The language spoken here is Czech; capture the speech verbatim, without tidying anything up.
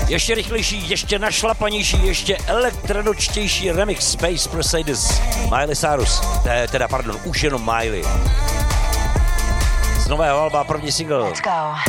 Ještě rychlejší, ještě našlapanější, ještě elektronočtější remix Space Crusaders. Miley Cyrus, teda pardon, už jenom Miley. Z nového alba první single. Let's go.